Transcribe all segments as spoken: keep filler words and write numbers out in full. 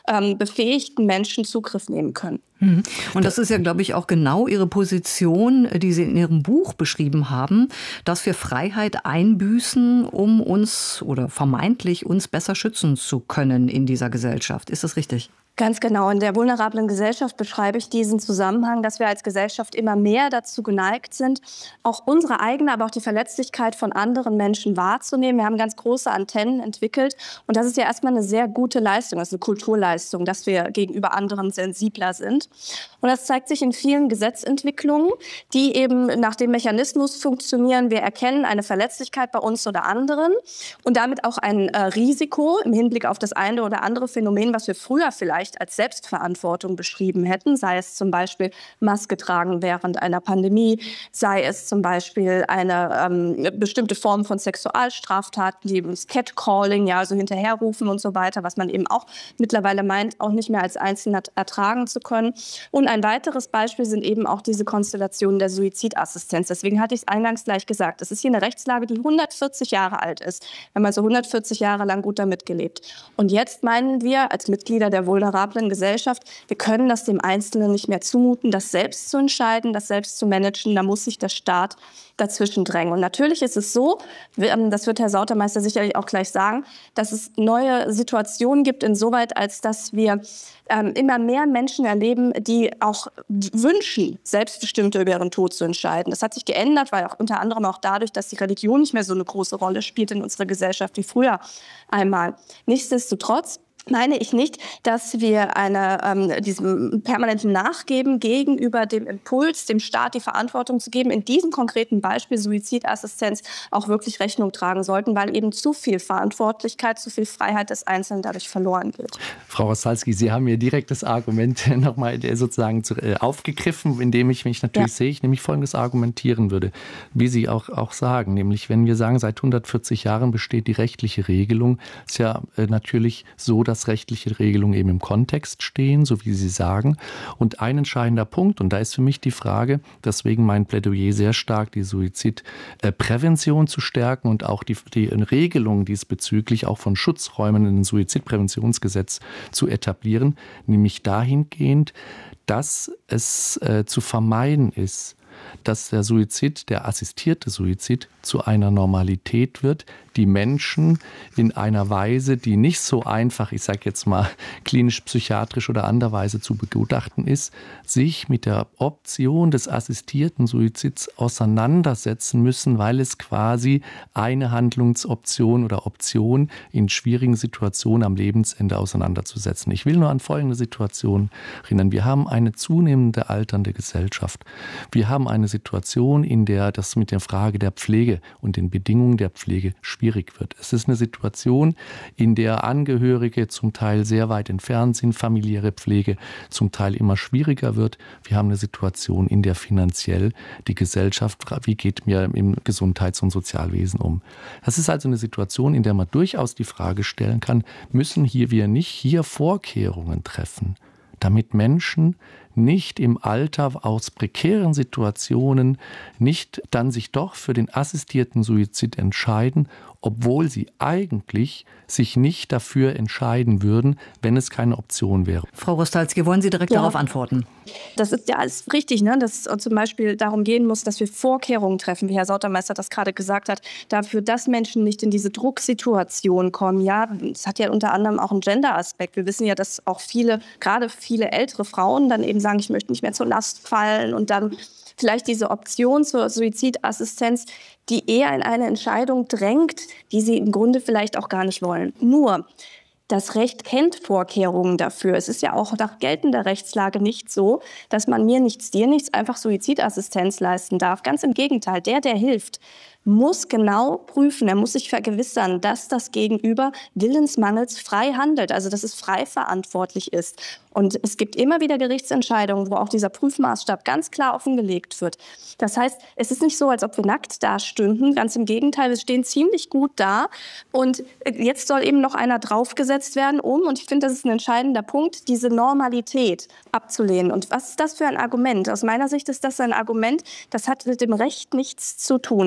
ähm, befähigten Menschen Zugriff nehmen können. Und das ist ja, glaube ich, auch genau Ihre Position, die Sie in Ihrem Buch beschrieben haben, dass wir Freiheit einbüßen, um uns oder vermeintlich uns besser schützen zu können in dieser Gesellschaft. Ist das richtig? Ganz genau. In der vulnerablen Gesellschaft beschreibe ich diesen Zusammenhang, dass wir als Gesellschaft immer mehr dazu geneigt sind, auch unsere eigene, aber auch die Verletzlichkeit von anderen Menschen wahrzunehmen. Wir haben ganz große Antennen entwickelt und das ist ja erstmal eine sehr gute Leistung, das ist eine Kulturleistung, dass wir gegenüber anderen sensibler sind. Und das zeigt sich in vielen Gesetzentwicklungen, die eben nach dem Mechanismus funktionieren. Wir erkennen eine Verletzlichkeit bei uns oder anderen und damit auch ein äh, Risiko im Hinblick auf das eine oder andere Phänomen, was wir früher vielleicht als Selbstverantwortung beschrieben hätten, sei es zum Beispiel Maske tragen während einer Pandemie, sei es zum Beispiel eine ähm, bestimmte Form von Sexualstraftaten, die das Catcalling, ja, also hinterherrufen und so weiter, was man eben auch mittlerweile meint, auch nicht mehr als Einzelner ertragen zu können. Und ein weiteres Beispiel sind eben auch diese Konstellationen der Suizidassistenz. Deswegen hatte ich es eingangs gleich gesagt, es ist hier eine Rechtslage, die hundertvierzig Jahre alt ist. Wir haben also hundertvierzig Jahre lang gut damit gelebt. Und jetzt meinen wir als Mitglieder der vulnerablen Gesellschaft, wir können das dem Einzelnen nicht mehr zumuten, das selbst zu entscheiden, das selbst zu managen. Da muss sich der Staat dazwischen drängen. Und natürlich ist es so, das wird Herr Sautermeister sicherlich auch gleich sagen, dass es neue Situationen gibt, insoweit, als dass wir ähm, immer mehr Menschen erleben, die auch wünschen, selbstbestimmt über ihren Tod zu entscheiden. Das hat sich geändert, weil auch unter anderem auch dadurch, dass die Religion nicht mehr so eine große Rolle spielt in unserer Gesellschaft wie früher einmal. Nichtsdestotrotz meine ich nicht, dass wir eine, ähm, diesem permanenten Nachgeben gegenüber dem Impuls, dem Staat die Verantwortung zu geben, in diesem konkreten Beispiel Suizidassistenz auch wirklich Rechnung tragen sollten, weil eben zu viel Verantwortlichkeit, zu viel Freiheit des Einzelnen dadurch verloren geht. Frau Rostalski, Sie haben mir direkt das Argument nochmal sozusagen aufgegriffen, indem ich mich natürlich ja. sehe, ich nämlich folgendes argumentieren würde, wie Sie auch, auch sagen, nämlich wenn wir sagen, seit hundertvierzig Jahren besteht die rechtliche Regelung, ist ja äh, natürlich so, dass rechtliche Regelungen eben im Kontext stehen, so wie Sie sagen. Und ein entscheidender Punkt, und da ist für mich die Frage, deswegen mein Plädoyer sehr stark, die Suizidprävention zu stärken und auch die, die Regelungen diesbezüglich auch von Schutzräumen in dem Suizidpräventionsgesetz zu etablieren, nämlich dahingehend, dass es äh, zu vermeiden ist, dass der Suizid, der assistierte Suizid, zu einer Normalität wird, die Menschen in einer Weise, die nicht so einfach, ich sage jetzt mal klinisch-psychiatrisch oder anderweise zu begutachten ist, sich mit der Option des assistierten Suizids auseinandersetzen müssen, weil es quasi eine Handlungsoption oder Option in schwierigen Situationen am Lebensende auseinanderzusetzen. Ich will nur an folgende Situation erinnern. Wir haben eine zunehmende alternde Gesellschaft. Wir haben eine Situation, in der das mit der Frage der Pflege und den Bedingungen der Pflege schwierig wird. Es ist eine Situation, in der Angehörige zum Teil sehr weit entfernt sind, familiäre Pflege zum Teil immer schwieriger wird. Wir haben eine Situation, in der finanziell die Gesellschaft, wie geht mir im Gesundheits- und Sozialwesen um? Das ist also eine Situation, in der man durchaus die Frage stellen kann, müssen hier wir nicht hier Vorkehrungen treffen, damit Menschen nicht im Alter aus prekären Situationen nicht dann sich doch für den assistierten Suizid entscheiden, obwohl sie eigentlich sich nicht dafür entscheiden würden, wenn es keine Option wäre. Frau Rostalski, wollen Sie direkt ja. darauf antworten? Das ist ja alles richtig, ne? Dass es zum Beispiel darum gehen muss, dass wir Vorkehrungen treffen, wie Herr Sautermeister das gerade gesagt hat, dafür, dass Menschen nicht in diese Drucksituation kommen. Ja, es hat ja unter anderem auch einen Gender-Aspekt. Wir wissen ja, dass auch viele, gerade viele ältere Frauen dann eben sagen, ich möchte nicht mehr zur Last fallen und dann vielleicht diese Option zur Suizidassistenz, die eher in eine Entscheidung drängt, die sie im Grunde vielleicht auch gar nicht wollen. Nur, das Recht kennt Vorkehrungen dafür. Es ist ja auch nach geltender Rechtslage nicht so, dass man mir nichts, dir nichts einfach Suizidassistenz leisten darf. Ganz im Gegenteil, der, der hilft, muss genau prüfen, er muss sich vergewissern, dass das Gegenüber willensmangels frei handelt, also dass es frei verantwortlich ist. Und es gibt immer wieder Gerichtsentscheidungen, wo auch dieser Prüfmaßstab ganz klar offengelegt wird. Das heißt, es ist nicht so, als ob wir nackt dastünden. Ganz im Gegenteil, wir stehen ziemlich gut da. Und jetzt soll eben noch einer draufgesetzt werden, um, und ich finde, das ist ein entscheidender Punkt, diese Normalität abzulehnen. Und was ist das für ein Argument? Aus meiner Sicht ist das ein Argument, das hat mit dem Recht nichts zu tun. Es ist nicht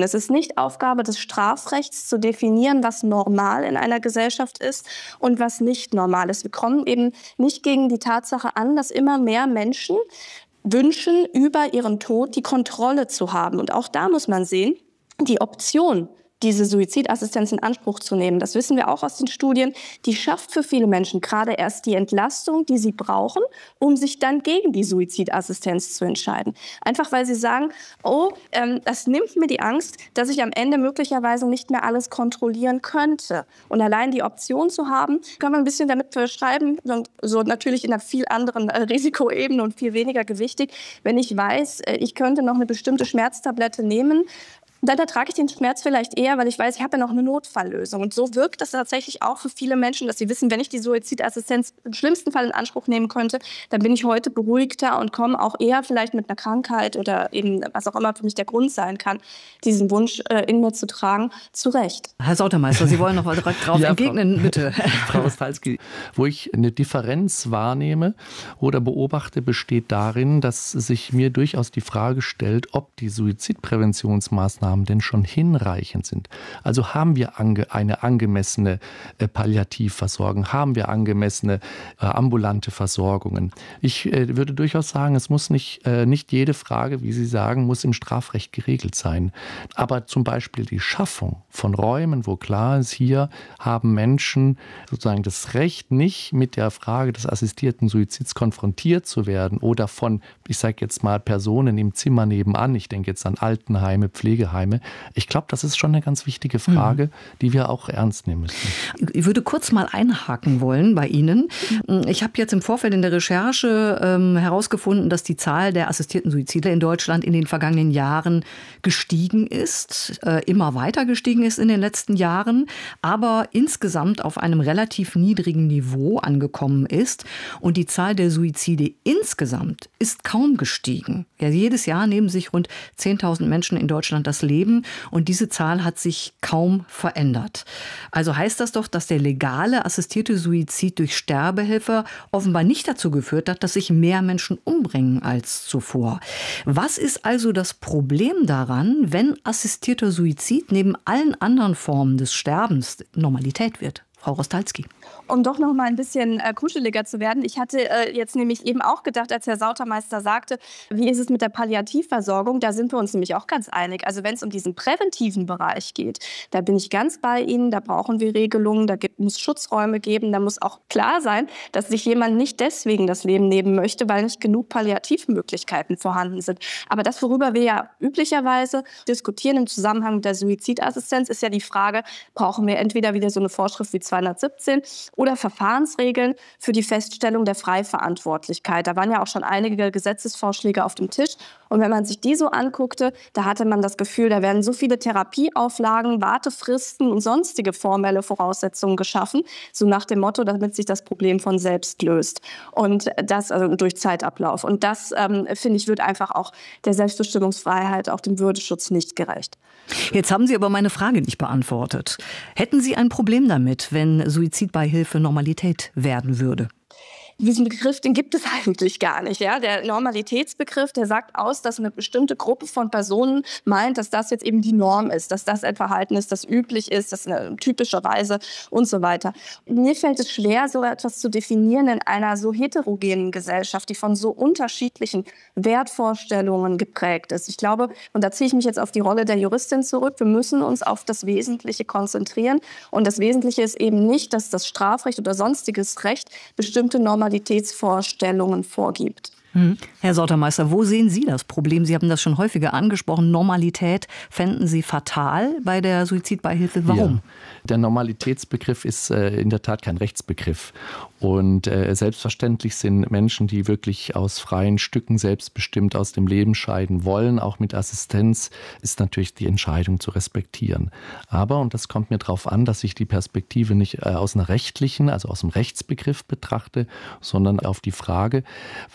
nicht Aufgabe des Strafrechts zu definieren, was normal in einer Gesellschaft ist und was nicht normal ist. Wir kommen eben nicht gegen die Tatsache an, dass immer mehr Menschen wünschen, über ihren Tod die Kontrolle zu haben. Und auch da muss man sehen, die Option, diese Suizidassistenz in Anspruch zu nehmen, das wissen wir auch aus den Studien, die schafft für viele Menschen gerade erst die Entlastung, die sie brauchen, um sich dann gegen die Suizidassistenz zu entscheiden. Einfach weil sie sagen, oh, ähm, das nimmt mir die Angst, dass ich am Ende möglicherweise nicht mehr alles kontrollieren könnte. Und allein die Option zu haben, kann man ein bisschen damit beschreiben, so natürlich in einer viel anderen äh, Risikoebene und viel weniger gewichtig, wenn ich weiß, äh, ich könnte noch eine bestimmte Schmerztablette nehmen, dann ertrage ich den Schmerz vielleicht eher, weil ich weiß, ich habe ja noch eine Notfalllösung. Und so wirkt das tatsächlich auch für viele Menschen, dass sie wissen, wenn ich die Suizidassistenz im schlimmsten Fall in Anspruch nehmen könnte, dann bin ich heute beruhigter und komme auch eher vielleicht mit einer Krankheit oder eben was auch immer für mich der Grund sein kann, diesen Wunsch äh, in mir zu tragen, zurecht. Herr Sautermeister, Sie wollen noch mal direkt drauf ja, entgegnen, Frau, bitte. Frau Rostalski, wo ich eine Differenz wahrnehme oder beobachte, besteht darin, dass sich mir durchaus die Frage stellt, ob die Suizidpräventionsmaßnahmen denn schon hinreichend sind. Also haben wir ange, eine angemessene äh, Palliativversorgung, haben wir angemessene äh, ambulante Versorgungen. Ich äh, würde durchaus sagen, es muss nicht, äh, nicht jede Frage, wie Sie sagen, muss im Strafrecht geregelt sein. Aber zum Beispiel die Schaffung von Räumen, wo klar ist, hier haben Menschen sozusagen das Recht, nicht mit der Frage des assistierten Suizids konfrontiert zu werden oder von, ich sage jetzt mal, Personen im Zimmer nebenan, ich denke jetzt an Altenheime, Pflegeheime. Ich glaube, das ist schon eine ganz wichtige Frage, die wir auch ernst nehmen müssen. Ich würde kurz mal einhaken wollen bei Ihnen. Ich habe jetzt im Vorfeld in der Recherche ähm, herausgefunden, dass die Zahl der assistierten Suizide in Deutschland in den vergangenen Jahren gestiegen ist, äh, immer weiter gestiegen ist in den letzten Jahren, aber insgesamt auf einem relativ niedrigen Niveau angekommen ist. Und die Zahl der Suizide insgesamt ist kaum gestiegen. Ja, jedes Jahr nehmen sich rund zehntausend Menschen in Deutschland das Leben. Und diese Zahl hat sich kaum verändert. Also heißt das doch, dass der legale assistierte Suizid durch Sterbehilfe offenbar nicht dazu geführt hat, dass sich mehr Menschen umbringen als zuvor. Was ist also das Problem daran, wenn assistierter Suizid neben allen anderen Formen des Sterbens Normalität wird? Frau Rostalski. Um doch noch mal ein bisschen äh, kuscheliger zu werden. Ich hatte äh, jetzt nämlich eben auch gedacht, als Herr Sautermeister sagte, wie ist es mit der Palliativversorgung? Da sind wir uns nämlich auch ganz einig. Also wenn es um diesen präventiven Bereich geht, da bin ich ganz bei Ihnen. Da brauchen wir Regelungen, da gibt, muss Schutzräume geben. Da muss auch klar sein, dass sich jemand nicht deswegen das Leben nehmen möchte, weil nicht genug Palliativmöglichkeiten vorhanden sind. Aber das, worüber wir ja üblicherweise diskutieren im Zusammenhang mit der Suizidassistenz, ist ja die Frage, brauchen wir entweder wieder so eine Vorschrift wie zweihundertsiebzehn oder Verfahrensregeln für die Feststellung der Freiverantwortlichkeit. Da waren ja auch schon einige Gesetzesvorschläge auf dem Tisch. Und wenn man sich die so anguckte, da hatte man das Gefühl, da werden so viele Therapieauflagen, Wartefristen und sonstige formelle Voraussetzungen geschaffen, so nach dem Motto, damit sich das Problem von selbst löst. Und das also durch Zeitablauf. Und das, ähm, finde ich, wird einfach auch der Selbstbestimmungsfreiheit, auch dem Würdeschutz nicht gerecht. Jetzt haben Sie aber meine Frage nicht beantwortet. Hätten Sie ein Problem damit, wenn Suizidbeihilfe Normalität werden würde? Diesen Begriff, den gibt es eigentlich gar nicht. Ja? Der Normalitätsbegriff, der sagt aus, dass eine bestimmte Gruppe von Personen meint, dass das jetzt eben die Norm ist, dass das ein Verhalten ist, das üblich ist, das eine typische Weise und so weiter. Mir fällt es schwer, so etwas zu definieren in einer so heterogenen Gesellschaft, die von so unterschiedlichen Wertvorstellungen geprägt ist. Ich glaube, und da ziehe ich mich jetzt auf die Rolle der Juristin zurück, wir müssen uns auf das Wesentliche konzentrieren. Und das Wesentliche ist eben nicht, dass das Strafrecht oder sonstiges Recht bestimmte Normalitäten Normalitätsvorstellungen vorgibt. Hm. Herr Sautermeister, wo sehen Sie das Problem? Sie haben das schon häufiger angesprochen. Normalität fänden Sie fatal bei der Suizidbeihilfe. Warum? Ja. Der Normalitätsbegriff ist äh, in der Tat kein Rechtsbegriff. Und äh, selbstverständlich sind Menschen, die wirklich aus freien Stücken selbstbestimmt aus dem Leben scheiden wollen, auch mit Assistenz, ist natürlich die Entscheidung zu respektieren. Aber, und das kommt mir darauf an, dass ich die Perspektive nicht äh, aus einer rechtlichen, also aus dem Rechtsbegriff betrachte, sondern auf die Frage, was für Werte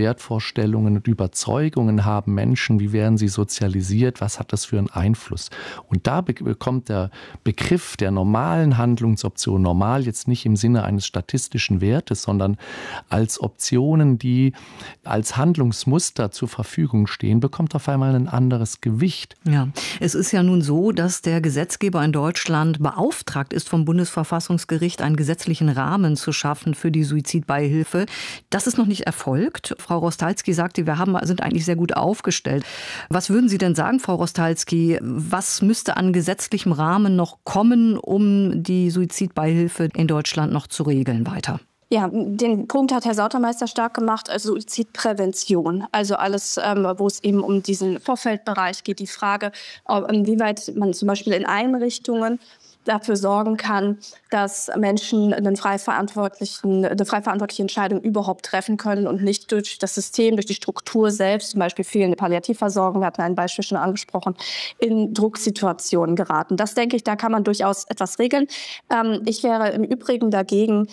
Wertvorstellungen und Überzeugungen haben Menschen, wie werden sie sozialisiert, was hat das für einen Einfluss. Und da bekommt der Begriff der normalen Handlungsoption, normal jetzt nicht im Sinne eines statistischen Wertes, sondern als Optionen, die als Handlungsmuster zur Verfügung stehen, bekommt auf einmal ein anderes Gewicht. Ja, es ist ja nun so, dass der Gesetzgeber in Deutschland beauftragt ist vom Bundesverfassungsgericht, einen gesetzlichen Rahmen zu schaffen für die Suizidbeihilfe. Das ist noch nicht erfolgt. Frau Rostalski sagte, wir haben, sind eigentlich sehr gut aufgestellt. Was würden Sie denn sagen, Frau Rostalski? Was müsste an gesetzlichem Rahmen noch kommen, um die Suizidbeihilfe in Deutschland noch zu regeln weiter? Ja, den Punkt hat Herr Sautermeister stark gemacht, also Suizidprävention. Also alles, ähm, wo es eben um diesen Vorfeldbereich geht, die Frage, inwieweit man zum Beispiel in Einrichtungen dafür sorgen kann, dass Menschen einen frei verantwortlichen, eine frei verantwortliche Entscheidung überhaupt treffen können und nicht durch das System, durch die Struktur selbst, zum Beispiel fehlende Palliativversorgung, wir hatten ein Beispiel schon angesprochen, in Drucksituationen geraten. Das denke ich, da kann man durchaus etwas regeln. Ähm, ich wäre im Übrigen dagegen,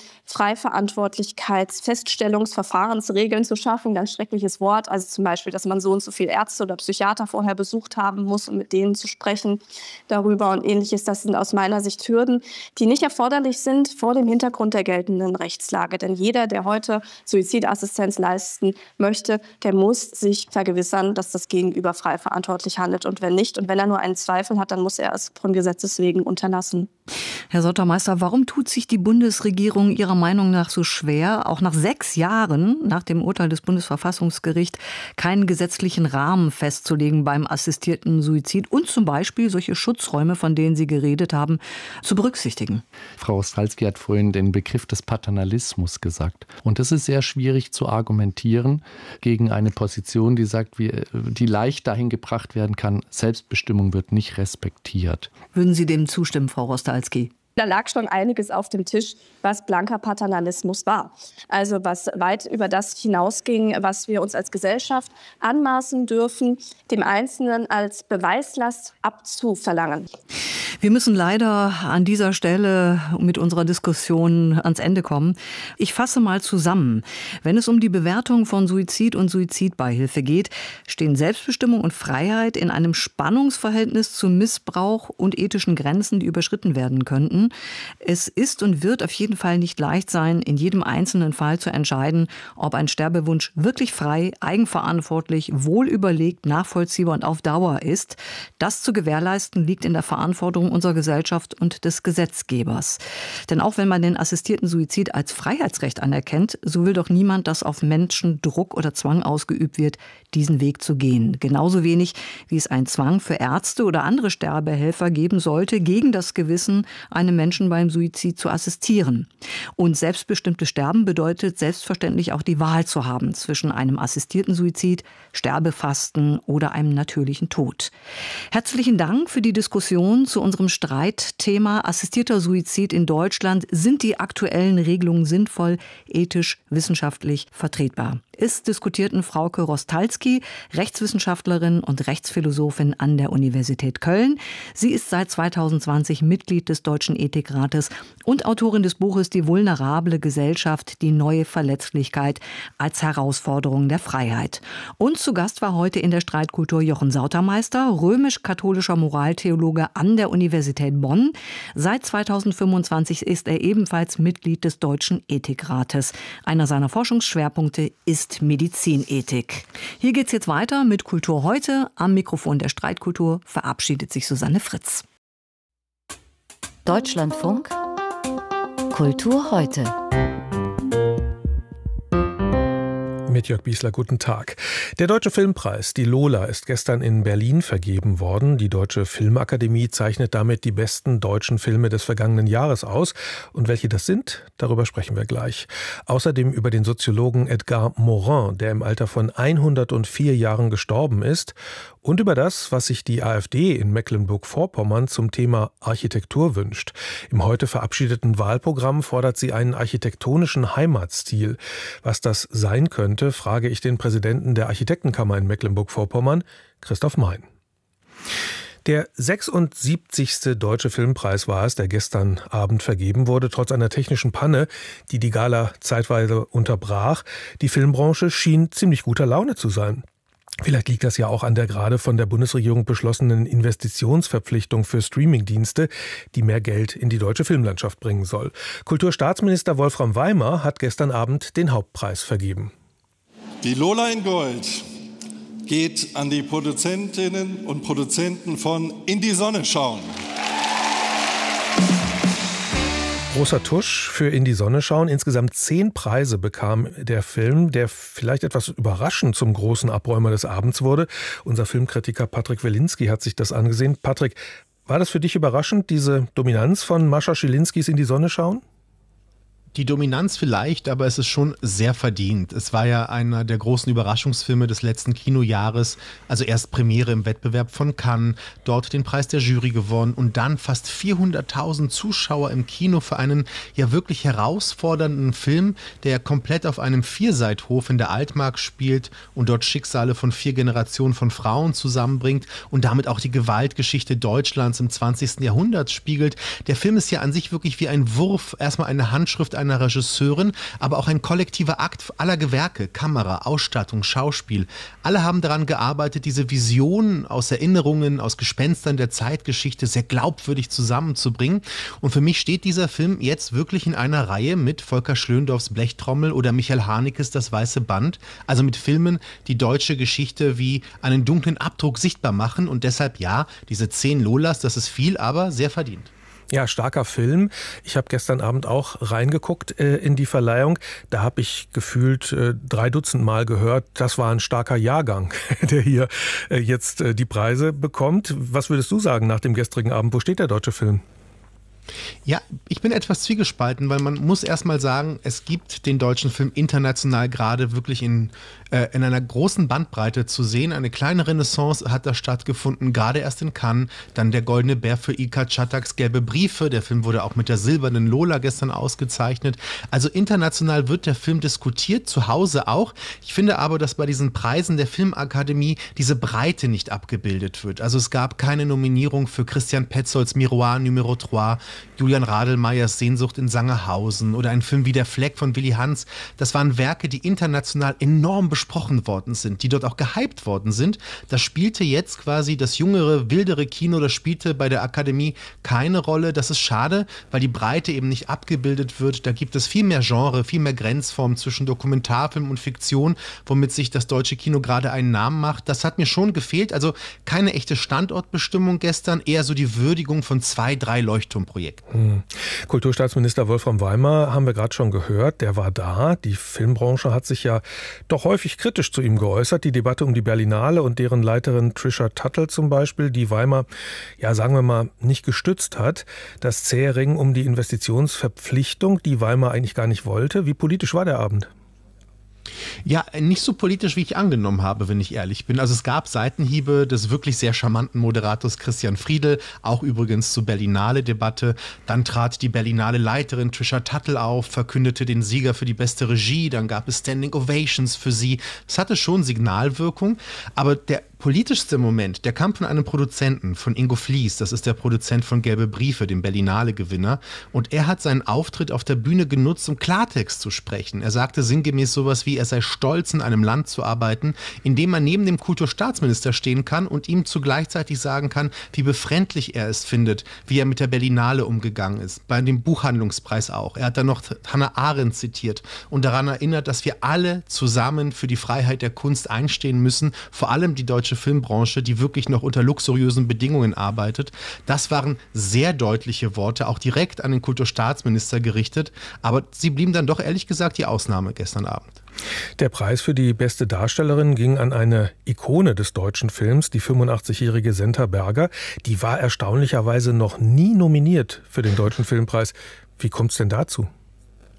Freiverantwortlichkeitsfeststellungsverfahrensregeln zu schaffen, ganz schreckliches Wort, also zum Beispiel, dass man so und so viele Ärzte oder Psychiater vorher besucht haben muss, um mit denen zu sprechen darüber und Ähnliches. Das sind aus meiner Sicht Hürden, die nicht erforderlich sind vor dem Hintergrund der geltenden Rechtslage. Denn jeder, der heute Suizidassistenz leisten möchte, der muss sich vergewissern, dass das Gegenüber frei verantwortlich handelt. Und wenn nicht, und wenn er nur einen Zweifel hat, dann muss er es von Gesetzes wegen unterlassen. Herr Sautermeister, warum tut sich die Bundesregierung Ihrer Meinung nach so schwer, auch nach sechs Jahren nach dem Urteil des Bundesverfassungsgerichts keinen gesetzlichen Rahmen festzulegen beim assistierten Suizid und zum Beispiel solche Schutzräume, von denen Sie geredet haben, zu berücksichtigen? Frau Rostalski hat vorhin den Begriff des Paternalismus gesagt. Und das ist sehr schwierig zu argumentieren gegen eine Position, die sagt, wie, die leicht dahin gebracht werden kann, Selbstbestimmung wird nicht respektiert. Würden Sie dem zustimmen, Frau Rostalski? Da lag schon einiges auf dem Tisch, was blanker Paternalismus war. Also was weit über das hinausging, was wir uns als Gesellschaft anmaßen dürfen, dem Einzelnen als Beweislast abzuverlangen. Wir müssen leider an dieser Stelle mit unserer Diskussion ans Ende kommen. Ich fasse mal zusammen. Wenn es um die Bewertung von Suizid und Suizidbeihilfe geht, stehen Selbstbestimmung und Freiheit in einem Spannungsverhältnis zu Missbrauch und ethischen Grenzen, die überschritten werden könnten. Es ist und wird auf jeden Fall nicht leicht sein, in jedem einzelnen Fall zu entscheiden, ob ein Sterbewunsch wirklich frei, eigenverantwortlich, wohlüberlegt, nachvollziehbar und auf Dauer ist. Das zu gewährleisten liegt in der Verantwortung unserer Gesellschaft und des Gesetzgebers. Denn auch wenn man den assistierten Suizid als Freiheitsrecht anerkennt, so will doch niemand, dass auf Menschen Druck oder Zwang ausgeübt wird, diesen Weg zu gehen. Genauso wenig, wie es einen Zwang für Ärzte oder andere Sterbehelfer geben sollte, gegen das Gewissen einem Menschen beim Suizid zu assistieren. Und selbstbestimmtes Sterben bedeutet selbstverständlich auch die Wahl zu haben zwischen einem assistierten Suizid, Sterbefasten oder einem natürlichen Tod. Herzlichen Dank für die Diskussion zu unserem Streitthema assistierter Suizid in Deutschland. Sind die aktuellen Regelungen sinnvoll, ethisch, wissenschaftlich vertretbar? Es diskutierten Frauke Rostalski, Rechtswissenschaftlerin und Rechtsphilosophin an der Universität Köln. Sie ist seit zweitausendzwanzig Mitglied des Deutschen Ethikrates und Autorin des Buches Die vulnerable Gesellschaft, die neue Verletzlichkeit als Herausforderung der Freiheit. Und zu Gast war heute in der Streitkultur Jochen Sautermeister, römisch-katholischer Moraltheologe an der Universität Bonn. Seit zweitausendfünfundzwanzig ist er ebenfalls Mitglied des Deutschen Ethikrates. Einer seiner Forschungsschwerpunkte ist Medizinethik. Hier geht's jetzt weiter mit Kultur heute. Am Mikrofon der Streitkultur verabschiedet sich Susanne Fritz. Deutschlandfunk Kultur heute. Mit Jörg Biesler, guten Tag. Der Deutsche Filmpreis, die Lola, ist gestern in Berlin vergeben worden. Die Deutsche Filmakademie zeichnet damit die besten deutschen Filme des vergangenen Jahres aus. Und welche das sind, darüber sprechen wir gleich. Außerdem über den Soziologen Edgar Morin, der im Alter von hundertvier Jahren gestorben ist. Und über das, was sich die AfD in Mecklenburg-Vorpommern zum Thema Architektur wünscht. Im heute verabschiedeten Wahlprogramm fordert sie einen architektonischen Heimatstil. Was das sein könnte, frage ich den Präsidenten der Architektenkammer in Mecklenburg-Vorpommern, Christoph Mein. Der sechsundsiebzigste Deutsche Filmpreis war es, der gestern Abend vergeben wurde, trotz einer technischen Panne, die die Gala zeitweise unterbrach. Die Filmbranche schien ziemlich guter Laune zu sein. Vielleicht liegt das ja auch an der gerade von der Bundesregierung beschlossenen Investitionsverpflichtung für Streamingdienste, die mehr Geld in die deutsche Filmlandschaft bringen soll. Kulturstaatsminister Wolfram Weimar hat gestern Abend den Hauptpreis vergeben. Die Lola in Gold geht an die Produzentinnen und Produzenten von In die Sonne schauen. Großer Tusch für In die Sonne schauen. Insgesamt zehn Preise bekam der Film, der vielleicht etwas überraschend zum großen Abräumer des Abends wurde. Unser Filmkritiker Patrick Welinski hat sich das angesehen. Patrick, war das für dich überraschend, diese Dominanz von Mascha Schilinskis In die Sonne schauen? Die Dominanz vielleicht, aber es ist schon sehr verdient. Es war ja einer der großen Überraschungsfilme des letzten Kinojahres. Also erst Premiere im Wettbewerb von Cannes, dort den Preis der Jury gewonnen und dann fast vierhunderttausend Zuschauer im Kino für einen ja wirklich herausfordernden Film, der komplett auf einem Vierseithof in der Altmark spielt und dort Schicksale von vier Generationen von Frauen zusammenbringt und damit auch die Gewaltgeschichte Deutschlands im zwanzigsten Jahrhundert spiegelt. Der Film ist ja an sich wirklich wie ein Wurf, erstmal eine Handschrift einer Regisseurin, aber auch ein kollektiver Akt aller Gewerke, Kamera, Ausstattung, Schauspiel. Alle haben daran gearbeitet, diese Visionen aus Erinnerungen, aus Gespenstern der Zeitgeschichte sehr glaubwürdig zusammenzubringen. Und für mich steht dieser Film jetzt wirklich in einer Reihe mit Volker Schlöndorffs Blechtrommel oder Michael Hanekes Das Weiße Band. Also mit Filmen, die deutsche Geschichte wie einen dunklen Abdruck sichtbar machen. Und deshalb ja, diese zehn Lolas, das ist viel, aber sehr verdient. Ja, starker Film. Ich habe gestern Abend auch reingeguckt äh, in die Verleihung. Da habe ich gefühlt äh, drei Dutzend Mal gehört, das war ein starker Jahrgang, der hier äh, jetzt äh, die Preise bekommt. Was würdest du sagen nach dem gestrigen Abend? Wo steht der deutsche Film? Ja, ich bin etwas zwiegespalten, weil man muss erst mal sagen, es gibt den deutschen Film international gerade wirklich in, äh, in einer großen Bandbreite zu sehen. Eine kleine Renaissance hat da stattgefunden, gerade erst in Cannes. Dann der Goldene Bär für Ilka Chataks Gelbe Briefe. Der Film wurde auch mit der Silbernen Lola gestern ausgezeichnet. Also international wird der Film diskutiert, zu Hause auch. Ich finde aber, dass bei diesen Preisen der Filmakademie diese Breite nicht abgebildet wird. Also es gab keine Nominierung für Christian Petzolds Miroir Numero drei, Julian Radelmeyers Sehnsucht in Sangerhausen oder ein Film wie Der Fleck von Willy Hans. Das waren Werke, die international enorm besprochen worden sind, die dort auch gehypt worden sind. Das spielte jetzt quasi das jüngere, wildere Kino, das spielte bei der Akademie keine Rolle. Das ist schade, weil die Breite eben nicht abgebildet wird. Da gibt es viel mehr Genre, viel mehr Grenzformen zwischen Dokumentarfilm und Fiktion, womit sich das deutsche Kino gerade einen Namen macht. Das hat mir schon gefehlt. Also keine echte Standortbestimmung gestern, eher so die Würdigung von zwei, drei Leuchtturmprojekten. Hm. Kulturstaatsminister Wolfram Weimar haben wir gerade schon gehört, der war da. Die Filmbranche hat sich ja doch häufig kritisch zu ihm geäußert. Die Debatte um die Berlinale und deren Leiterin Trisha Tuttle zum Beispiel, die Weimar, ja sagen wir mal, nicht gestützt hat. Das zähe Ringen um die Investitionsverpflichtung, die Weimar eigentlich gar nicht wollte. Wie politisch war der Abend? Ja, nicht so politisch, wie ich angenommen habe, wenn ich ehrlich bin. Also es gab Seitenhiebe des wirklich sehr charmanten Moderators Christian Friedel, auch übrigens zur Berlinale-Debatte. Dann trat die Berlinale-Leiterin Trisha Tuttle auf, verkündete den Sieger für die beste Regie. Dann gab es Standing Ovations für sie. Es hatte schon Signalwirkung, aber der politischste Moment, der kam von einem Produzenten, von Ingo Flies, das ist der Produzent von Gelbe Briefe, dem Berlinale-Gewinner. Und er hat seinen Auftritt auf der Bühne genutzt, um Klartext zu sprechen. Er sagte sinngemäß sowas wie, er sei stolz, in einem Land zu arbeiten, in dem man neben dem Kulturstaatsminister stehen kann und ihm zugleichzeitig sagen kann, wie befremdlich er es findet, wie er mit der Berlinale umgegangen ist. Bei dem Buchhandlungspreis auch. Er hat dann noch Hannah Arendt zitiert und daran erinnert, dass wir alle zusammen für die Freiheit der Kunst einstehen müssen, vor allem die deutsche Filmbranche, die wirklich noch unter luxuriösen Bedingungen arbeitet. Das waren sehr deutliche Worte, auch direkt an den Kulturstaatsminister gerichtet, aber sie blieben dann doch ehrlich gesagt die Ausnahme gestern Abend. Der Preis für die beste Darstellerin ging an eine Ikone des deutschen Films, die fünfundachtzigjährige Senta Berger. Die war erstaunlicherweise noch nie nominiert für den Deutschen Filmpreis. Wie kommt es denn dazu?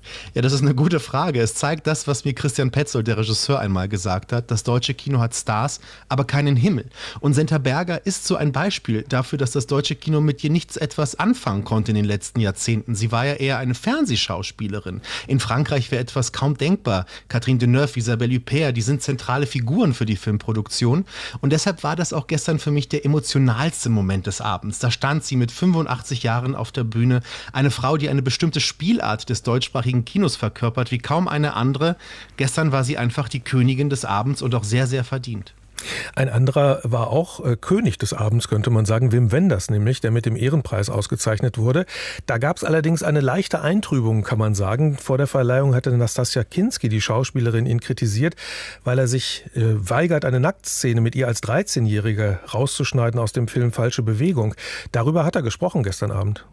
Ja, das ist eine gute Frage. Es zeigt das, was mir Christian Petzold, der Regisseur, einmal gesagt hat. Das deutsche Kino hat Stars, aber keinen Himmel. Und Senta Berger ist so ein Beispiel dafür, dass das deutsche Kino mit ihr nichts etwas anfangen konnte in den letzten Jahrzehnten. Sie war ja eher eine Fernsehschauspielerin. In Frankreich wäre etwas kaum denkbar. Catherine Deneuve, Isabelle Huppert, die sind zentrale Figuren für die Filmproduktion. Und deshalb war das auch gestern für mich der emotionalste Moment des Abends. Da stand sie mit fünfundachtzig Jahren auf der Bühne. Eine Frau, die eine bestimmte Spielart des deutschsprachigen Kinos verkörpert wie kaum eine andere. Gestern war sie einfach die Königin des Abends und auch sehr, sehr verdient. Ein anderer war auch äh, König des Abends, könnte man sagen, Wim Wenders nämlich, der mit dem Ehrenpreis ausgezeichnet wurde. Da gab es allerdings eine leichte Eintrübung, kann man sagen. Vor der Verleihung hatte Nastassja Kinski, die Schauspielerin, ihn kritisiert, weil er sich äh, weigert, eine Nacktszene mit ihr als dreizehnjährige rauszuschneiden aus dem Film Falsche Bewegung. Darüber hat er gesprochen gestern Abend.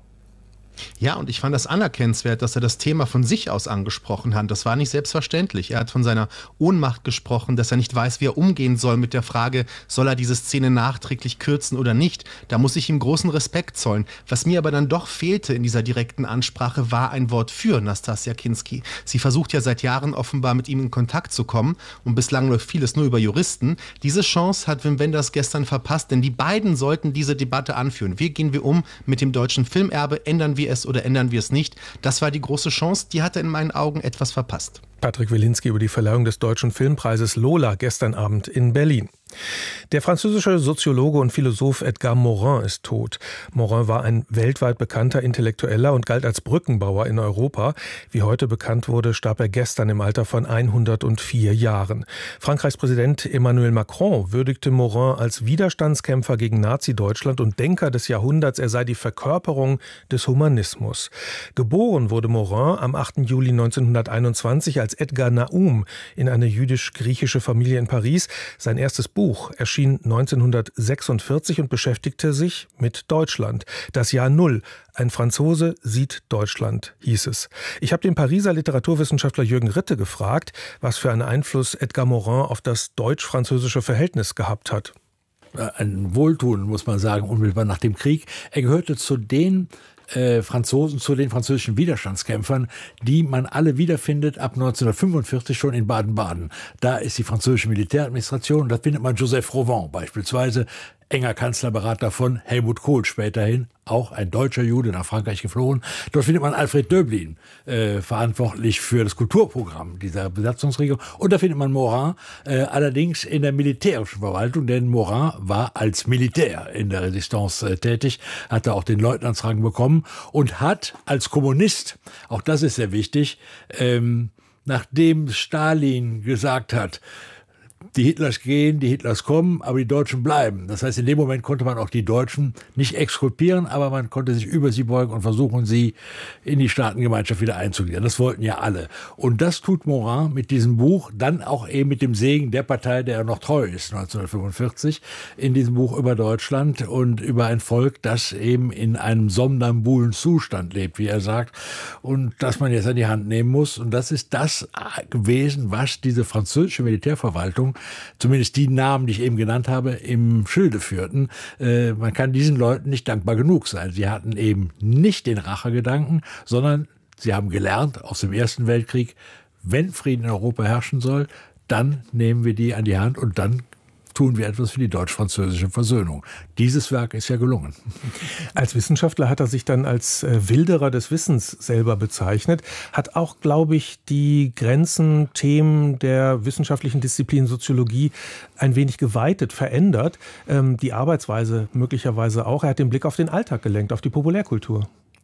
Ja, und ich fand das anerkennenswert, dass er das Thema von sich aus angesprochen hat. Das war nicht selbstverständlich. Er hat von seiner Ohnmacht gesprochen, dass er nicht weiß, wie er umgehen soll mit der Frage, soll er diese Szene nachträglich kürzen oder nicht. Da muss ich ihm großen Respekt zollen. Was mir aber dann doch fehlte in dieser direkten Ansprache, war ein Wort für Nastassja Kinski. Sie versucht ja seit Jahren offenbar mit ihm in Kontakt zu kommen und bislang läuft vieles nur über Juristen. Diese Chance hat Wim Wenders gestern verpasst, denn die beiden sollten diese Debatte anführen. Wie gehen wir um mit dem deutschen Filmerbe? Ändern wir es oder ändern wir es nicht? Das war die große Chance, die hat er in meinen Augen etwas verpasst. Patrick Wilinski über die Verleihung des Deutschen Filmpreises Lola gestern Abend in Berlin. Der französische Soziologe und Philosoph Edgar Morin ist tot. Morin war ein weltweit bekannter Intellektueller und galt als Brückenbauer in Europa. Wie heute bekannt wurde, starb er gestern im Alter von hundertvier Jahren. Frankreichs Präsident Emmanuel Macron würdigte Morin als Widerstandskämpfer gegen Nazi-Deutschland und Denker des Jahrhunderts. Er sei die Verkörperung des Humanismus. Geboren wurde Morin am achten Juli neunzehnhunderteinundzwanzig als Edgar Naum in eine jüdisch-griechische Familie in Paris. Sein erstes Buch erschien neunzehnhundertsechsundvierzig und beschäftigte sich mit Deutschland. Das Jahr Null. Ein Franzose sieht Deutschland, hieß es. Ich habe den Pariser Literaturwissenschaftler Jürgen Ritte gefragt, was für einen Einfluss Edgar Morin auf das deutsch-französische Verhältnis gehabt hat. Ein Wohltun, muss man sagen, unmittelbar nach dem Krieg. Er gehörte zu den Äh, Franzosen, zu den französischen Widerstandskämpfern, die man alle wiederfindet ab neunzehnhundertfünfundvierzig schon in Baden-Baden. Da ist die französische Militäradministration, da findet man Joseph Rowan beispielsweise, enger Kanzlerberater von Helmut Kohl späterhin, auch ein deutscher Jude nach Frankreich geflohen. Dort findet man Alfred Döblin, äh, verantwortlich für das Kulturprogramm dieser Besatzungsregierung. Und da findet man Morin, äh, allerdings in der militärischen Verwaltung, denn Morin war als Militär in der Resistance äh, tätig, hatte auch den Leutnantsrang bekommen und hat als Kommunist, auch das ist sehr wichtig, ähm, nachdem Stalin gesagt hat, die Hitlers gehen, die Hitlers kommen, aber die Deutschen bleiben. Das heißt, in dem Moment konnte man auch die Deutschen nicht exkulpieren, aber man konnte sich über sie beugen und versuchen, sie in die Staatengemeinschaft wieder einzugliedern. Das wollten ja alle. Und das tut Morin mit diesem Buch, dann auch eben mit dem Segen der Partei, der er noch treu ist, neunzehnhundertfünfundvierzig, in diesem Buch über Deutschland und über ein Volk, das eben in einem somnambulen Zustand lebt, wie er sagt, und das man jetzt an die Hand nehmen muss. Und das ist das gewesen, was diese französische Militärverwaltung, zumindest die Namen, die ich eben genannt habe, im Schilde führten. Äh, man kann diesen Leuten nicht dankbar genug sein. Sie hatten eben nicht den Rachegedanken, sondern sie haben gelernt aus dem Ersten Weltkrieg, wenn Frieden in Europa herrschen soll, dann nehmen wir die an die Hand und dann tun wir etwas für die deutsch-französische Versöhnung. Dieses Werk ist ja gelungen. Als Wissenschaftler hat er sich dann als Wilderer des Wissens selber bezeichnet, hat auch, glaube ich, die Grenzen, Themen der wissenschaftlichen Disziplin Soziologie ein wenig geweitet, verändert. Die Arbeitsweise möglicherweise auch. Er hat den Blick auf den Alltag gelenkt, auf die Populärkultur.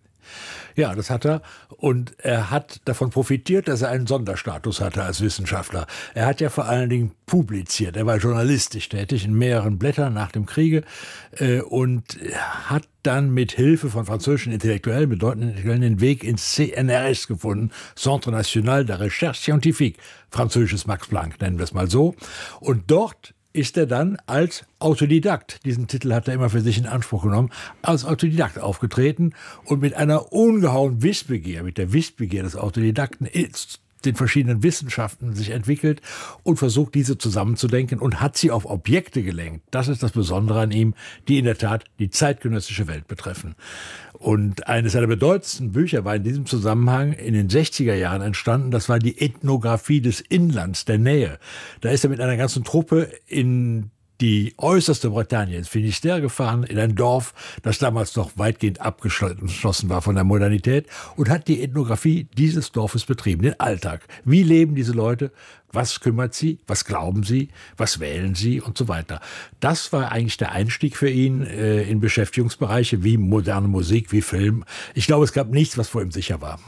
Ja, das hat er. Und er hat davon profitiert, dass er einen Sonderstatus hatte als Wissenschaftler. Er hat ja vor allen Dingen publiziert. Er war journalistisch tätig in mehreren Blättern nach dem Kriege äh, und hat dann mit Hilfe von französischen Intellektuellen, bedeutenden Intellektuellen, den Weg ins C N R S gefunden. Centre National de Recherche Scientifique. Französisches Max Planck, nennen wir es mal so. Und dort ist er dann als Autodidakt, diesen Titel hat er immer für sich in Anspruch genommen, als Autodidakt aufgetreten und mit einer ungeheuren Wissbegier, mit der Wissbegier des Autodidakten den verschiedenen Wissenschaften sich entwickelt und versucht, diese zusammenzudenken und hat sie auf Objekte gelenkt. Das ist das Besondere an ihm, die in der Tat die zeitgenössische Welt betreffen. Und eines seiner bedeutendsten Bücher war in diesem Zusammenhang in den sechziger Jahren entstanden. Das war die Ethnographie des Inlands, der Nähe. Da ist er mit einer ganzen Truppe in die äußerste Bretagne, ins Finisterre gefahren, in ein Dorf, das damals noch weitgehend abgeschlossen war von der Modernität, und hat die Ethnographie dieses Dorfes betrieben, den Alltag. Wie leben diese Leute? Was kümmert sie? Was glauben sie? Was wählen sie? Und so weiter. Das war eigentlich der Einstieg für ihn äh, in Beschäftigungsbereiche wie moderne Musik, wie Film. Ich glaube, es gab nichts, was vor ihm sicher war.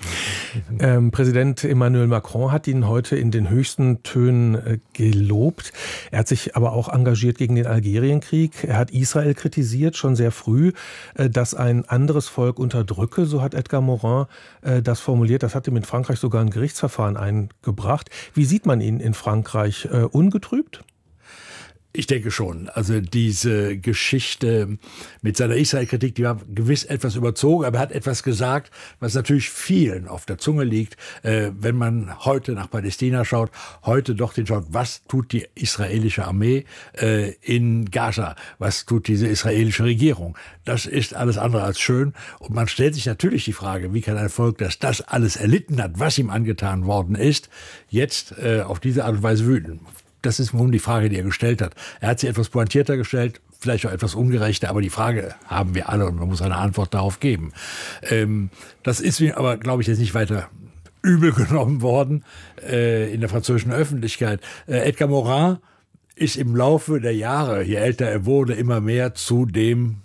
Ähm, Präsident Emmanuel Macron hat ihn heute in den höchsten Tönen äh, gelobt. Er hat sich aber auch engagiert gegen den Algerienkrieg. Er hat Israel kritisiert, schon sehr früh, äh, dass ein anderes Volk unterdrücke. So hat Edgar Morin äh, das formuliert. Das hat ihm in Frankreich sogar ein Gerichtsverfahren eingebracht. Wie sieht man ihn in Frankreich? Äh, ungetrübt? Ich denke schon. Also diese Geschichte mit seiner Israel-Kritik, die war gewiss etwas überzogen, aber er hat etwas gesagt, was natürlich vielen auf der Zunge liegt. Äh, wenn man heute nach Palästina schaut, heute doch den schaut, was tut die israelische Armee äh, in Gaza? Was tut diese israelische Regierung? Das ist alles andere als schön. Und man stellt sich natürlich die Frage, wie kann ein Volk, das das alles erlitten hat, was ihm angetan worden ist, jetzt äh, auf diese Art und Weise wüten? Das ist nun die Frage, die er gestellt hat. Er hat sie etwas pointierter gestellt, vielleicht auch etwas ungerechter, aber die Frage haben wir alle und man muss eine Antwort darauf geben. Ähm, das ist mir aber, glaube ich, jetzt nicht weiter übel genommen worden äh, in der französischen Öffentlichkeit. Äh, Edgar Morin ist im Laufe der Jahre, je älter er wurde, immer mehr zu dem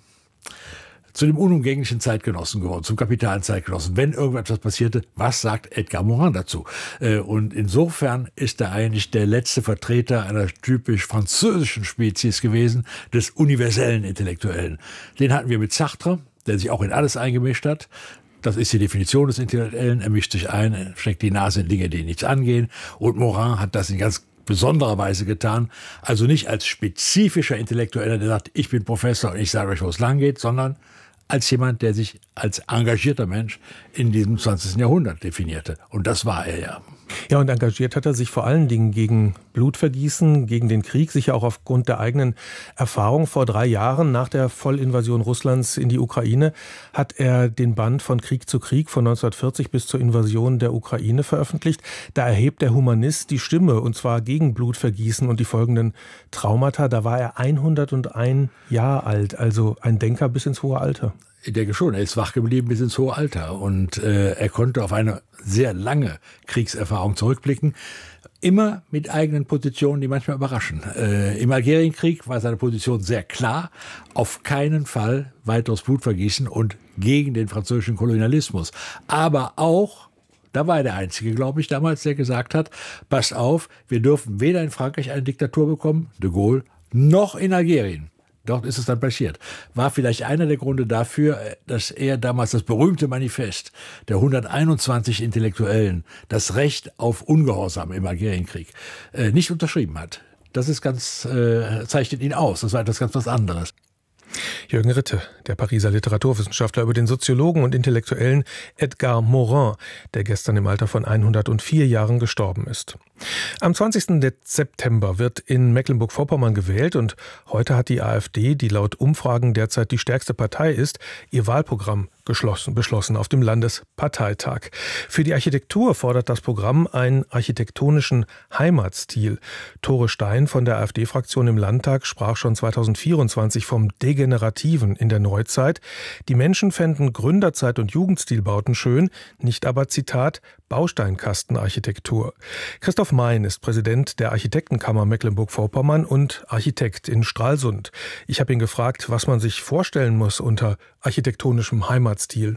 zu dem unumgänglichen Zeitgenossen geworden, zum kapitalen Zeitgenossen. Wenn irgendetwas passierte, was sagt Edgar Morin dazu? Und insofern ist er eigentlich der letzte Vertreter einer typisch französischen Spezies gewesen, des universellen Intellektuellen. Den hatten wir mit Sartre, der sich auch in alles eingemischt hat. Das ist die Definition des Intellektuellen. Er mischt sich ein, steckt die Nase in Dinge, die ihn nichts angehen. Und Morin hat das in ganz besonderer Weise getan. Also nicht als spezifischer Intellektueller, der sagt, ich bin Professor und ich sage euch, wo es lang geht, sondern als jemand, der sich als engagierter Mensch in diesem zwanzigsten Jahrhundert definierte. Und das war er ja. Ja, und engagiert hat er sich vor allen Dingen gegen Blutvergießen, gegen den Krieg, sicher auch aufgrund der eigenen Erfahrung. Vor drei Jahren, nach der Vollinvasion Russlands in die Ukraine, hat er den Band Von Krieg zu Krieg von neunzehnhundertvierzig bis zur Invasion der Ukraine veröffentlicht. Da erhebt der Humanist die Stimme, und zwar gegen Blutvergießen und die folgenden Traumata. Da war er hunderteins Jahre alt, also ein Denker bis ins hohe Alter. Ich denke schon, er ist wach geblieben bis ins hohe Alter und äh, er konnte auf eine sehr lange Kriegserfahrung zurückblicken, immer mit eigenen Positionen, die manchmal überraschen. Äh, Im Algerienkrieg war seine Position sehr klar, auf keinen Fall weiteres Blutvergießen und gegen den französischen Kolonialismus. Aber auch, da war er der Einzige, glaube ich, damals, der gesagt hat, passt auf, wir dürfen weder in Frankreich eine Diktatur bekommen, de Gaulle, noch in Algerien. Dort ist es dann passiert. War vielleicht einer der Gründe dafür, dass er damals das berühmte Manifest der hunderteinundzwanzig Intellektuellen, das Recht auf Ungehorsam im Algerienkrieg, äh, nicht unterschrieben hat. Das ist ganz, äh, zeichnet ihn aus. Das war etwas ganz was anderes. Jürgen Ritte, der Pariser Literaturwissenschaftler, über den Soziologen und Intellektuellen Edgar Morin, der gestern im Alter von hundertvier Jahren gestorben ist. Am zwanzigsten September wird in Mecklenburg-Vorpommern gewählt und heute hat die AfD, die laut Umfragen derzeit die stärkste Partei ist, ihr Wahlprogramm geschlossen, beschlossen auf dem Landesparteitag. Für die Architektur fordert das Programm einen architektonischen Heimatstil. Tore Stein von der AfD-Fraktion im Landtag sprach schon zweitausendvierundzwanzig vom Degenerativen in der Neuzeit. Die Menschen fänden Gründerzeit- und Jugendstilbauten schön, nicht aber, Zitat, Bausteinkastenarchitektur. Christoph Mein ist Präsident der Architektenkammer Mecklenburg-Vorpommern und Architekt in Stralsund. Ich habe ihn gefragt, was man sich vorstellen muss unter architektonischem Heimatstil.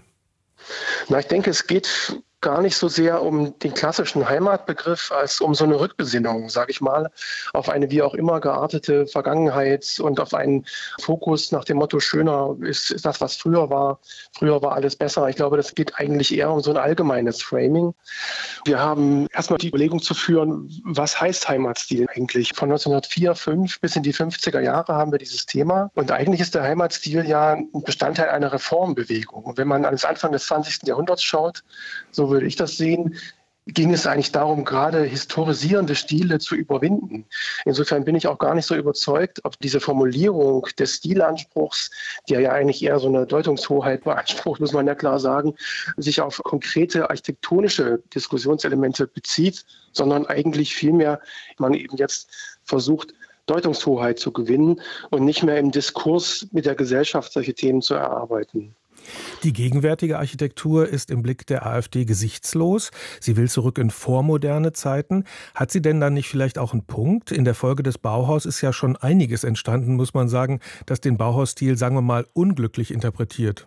Na, ich denke, es geht gar nicht so sehr um den klassischen Heimatbegriff als um so eine Rückbesinnung, sage ich mal, auf eine wie auch immer geartete Vergangenheit und auf einen Fokus nach dem Motto, schöner ist, ist das, was früher war. Früher war alles besser. Ich glaube, das geht eigentlich eher um so ein allgemeines Framing. Wir haben erstmal die Überlegung zu führen, was heißt Heimatstil eigentlich? Von neunzehnhundertvier, fünf bis in die fünfziger Jahre haben wir dieses Thema. Und eigentlich ist der Heimatstil ja ein Bestandteil einer Reformbewegung. Und wenn man an den Anfang des zwanzigsten Jahrhunderts schaut, so würde ich das sehen, ging es eigentlich darum, gerade historisierende Stile zu überwinden. Insofern bin ich auch gar nicht so überzeugt, ob diese Formulierung des Stilanspruchs, der ja eigentlich eher so eine Deutungshoheit beansprucht, muss man ja klar sagen, sich auf konkrete architektonische Diskussionselemente bezieht, sondern eigentlich vielmehr man eben jetzt versucht, Deutungshoheit zu gewinnen und nicht mehr im Diskurs mit der Gesellschaft solche Themen zu erarbeiten. Die gegenwärtige Architektur ist im Blick der AfD gesichtslos. Sie will zurück in vormoderne Zeiten. Hat sie denn dann nicht vielleicht auch einen Punkt? In der Folge des Bauhaus ist ja schon einiges entstanden, muss man sagen, das den Bauhausstil, sagen wir mal, unglücklich interpretiert.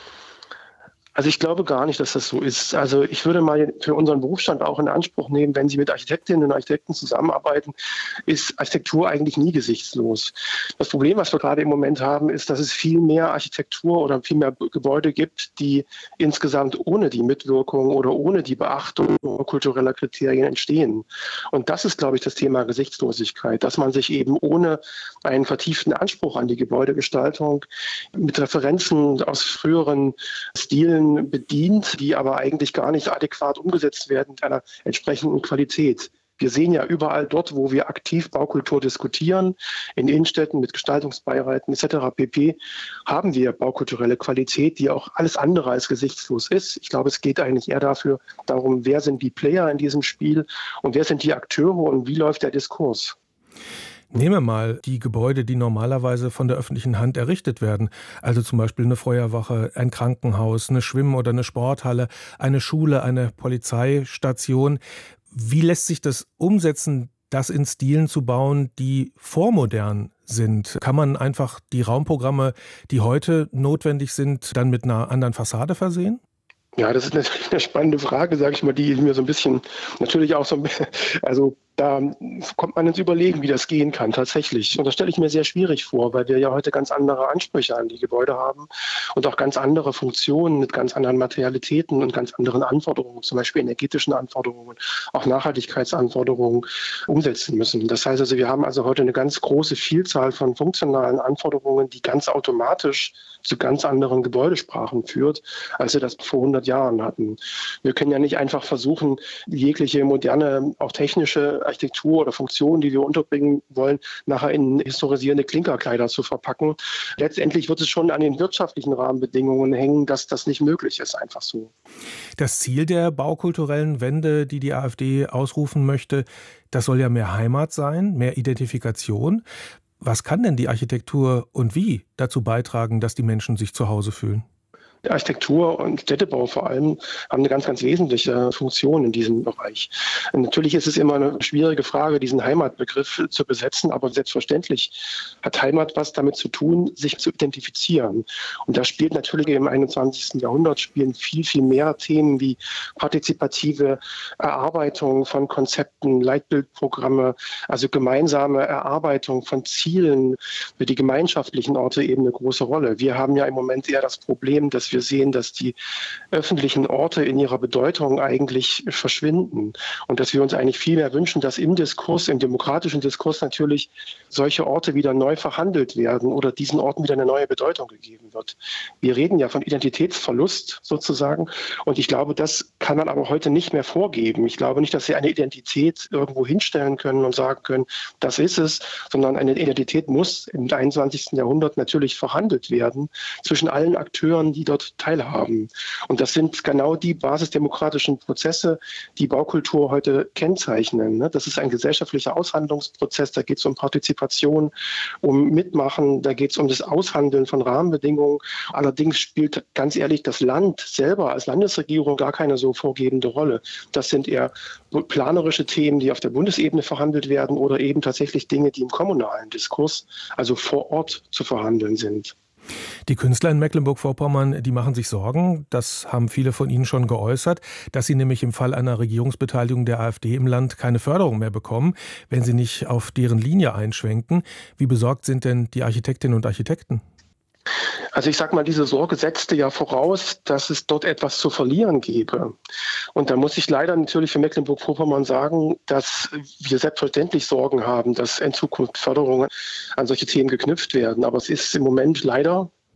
Also ich glaube gar nicht, dass das so ist. Also ich würde mal für unseren Berufsstand auch in Anspruch nehmen, wenn Sie mit Architektinnen und Architekten zusammenarbeiten, ist Architektur eigentlich nie gesichtslos. Das Problem, was wir gerade im Moment haben, ist, dass es viel mehr Architektur oder viel mehr Gebäude gibt, die insgesamt ohne die Mitwirkung oder ohne die Beachtung kultureller Kriterien entstehen. Und das ist, glaube ich, das Thema Gesichtslosigkeit, dass man sich eben ohne einen vertieften Anspruch an die Gebäudegestaltung mit Referenzen aus früheren Stilen bedient, die aber eigentlich gar nicht adäquat umgesetzt werden mit einer entsprechenden Qualität. Wir sehen ja überall dort, wo wir aktiv Baukultur diskutieren, in Innenstädten mit Gestaltungsbeiräten et cetera pp., haben wir baukulturelle Qualität, die auch alles andere als gesichtslos ist. Ich glaube, es geht eigentlich eher dafür darum, wer sind die Player in diesem Spiel und wer sind die Akteure und wie läuft der Diskurs. Nehmen wir mal die Gebäude, die normalerweise von der öffentlichen Hand errichtet werden. Also zum Beispiel eine Feuerwache, ein Krankenhaus, eine Schwimm- oder eine Sporthalle, eine Schule, eine Polizeistation. Wie lässt sich das umsetzen, das in Stilen zu bauen, die vormodern sind? Kann man einfach die Raumprogramme, die heute notwendig sind, dann mit einer anderen Fassade versehen? Ja, das ist natürlich eine spannende Frage, sage ich mal, die mir so ein bisschen, natürlich auch so ein bisschen, also da kommt man ins Überlegen, wie das gehen kann tatsächlich. Und das stelle ich mir sehr schwierig vor, weil wir ja heute ganz andere Ansprüche an die Gebäude haben und auch ganz andere Funktionen mit ganz anderen Materialitäten und ganz anderen Anforderungen, zum Beispiel energetischen Anforderungen, auch Nachhaltigkeitsanforderungen umsetzen müssen. Das heißt also, wir haben also heute eine ganz große Vielzahl von funktionalen Anforderungen, die ganz automatisch zu ganz anderen Gebäudesprachen führt, als wir das vor hundert Jahren hatten. Wir können ja nicht einfach versuchen, jegliche moderne, auch technische Architektur oder Funktionen, die wir unterbringen wollen, nachher in historisierende Klinkerkleider zu verpacken. Letztendlich wird es schon an den wirtschaftlichen Rahmenbedingungen hängen, dass das nicht möglich ist, einfach so. Das Ziel der baukulturellen Wende, die die AfD ausrufen möchte, das soll ja mehr Heimat sein, mehr Identifikation. Was kann denn die Architektur und wie dazu beitragen, dass die Menschen sich zu Hause fühlen? Architektur und Städtebau vor allem haben eine ganz, ganz wesentliche Funktion in diesem Bereich. Und natürlich ist es immer eine schwierige Frage, diesen Heimatbegriff zu besetzen, aber selbstverständlich hat Heimat was damit zu tun, sich zu identifizieren. Und da spielt natürlich im einundzwanzigsten Jahrhundert spielen viel, viel mehr Themen wie partizipative Erarbeitung von Konzepten, Leitbildprogramme, also gemeinsame Erarbeitung von Zielen für die gemeinschaftlichen Orte eben eine große Rolle. Wir haben ja im Moment eher das Problem, dass wir sehen, dass die öffentlichen Orte in ihrer Bedeutung eigentlich verschwinden und dass wir uns eigentlich viel mehr wünschen, dass im Diskurs, im demokratischen Diskurs natürlich solche Orte wieder neu verhandelt werden oder diesen Orten wieder eine neue Bedeutung gegeben wird. Wir reden ja von Identitätsverlust sozusagen und ich glaube, das kann man aber heute nicht mehr vorgeben. Ich glaube nicht, dass Sie eine Identität irgendwo hinstellen können und sagen können, das ist es, sondern eine Identität muss im einundzwanzigsten Jahrhundert natürlich verhandelt werden zwischen allen Akteuren, die dort teilhaben. Und das sind genau die basisdemokratischen Prozesse, die Baukultur heute kennzeichnen. Das ist ein gesellschaftlicher Aushandlungsprozess, da geht es um Partizipation, um Mitmachen, da geht es um das Aushandeln von Rahmenbedingungen. Allerdings spielt ganz ehrlich das Land selber als Landesregierung gar keine so vorgebende Rolle. Das sind eher planerische Themen, die auf der Bundesebene verhandelt werden oder eben tatsächlich Dinge, die im kommunalen Diskurs, also vor Ort zu verhandeln sind. Die Künstler in Mecklenburg-Vorpommern, die machen sich Sorgen, das haben viele von Ihnen schon geäußert, dass sie nämlich im Fall einer Regierungsbeteiligung der AfD im Land keine Förderung mehr bekommen, wenn sie nicht auf deren Linie einschwenken. Wie besorgt sind denn die Architektinnen und Architekten? Also ich sag mal, diese Sorge setzte ja voraus, dass es dort etwas zu verlieren gäbe. Und da muss ich leider natürlich für Mecklenburg-Vorpommern sagen, dass wir selbstverständlich Sorgen haben, dass in Zukunft Förderungen an solche Themen geknüpft werden. Aber es ist im Moment leider